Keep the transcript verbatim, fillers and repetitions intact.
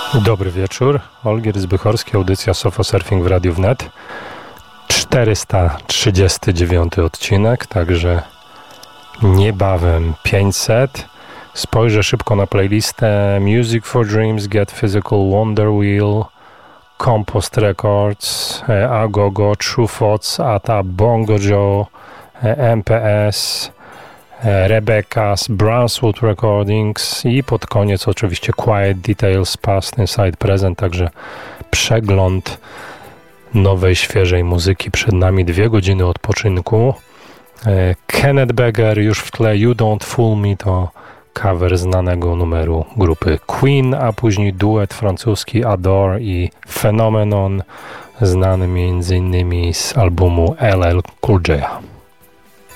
Dobry wieczór. Olgier Zbychorski, audycja Sofo Surfing w Radiu Wnet. czterysta trzydziesty dziewiąty odcinek, także niebawem pięćset. Spojrzę szybko na playlistę Music for Dreams, Get Physical, Wonder Wheel, Compost Records, Agogo, True Thoughts, Ata, Bongo Joe, M P S, Rebecca's, Brownswood Recordings i pod koniec oczywiście Quiet Details, Past, Inside, Present, także przegląd nowej, świeżej muzyki. Przed nami dwie godziny odpoczynku. Kenneth Becker już w tle, You Don't Fool Me to cover znanego numeru grupy Queen, a później duet francuski Adore i Phenomenon, znany między innymi z albumu L L Cool J'a.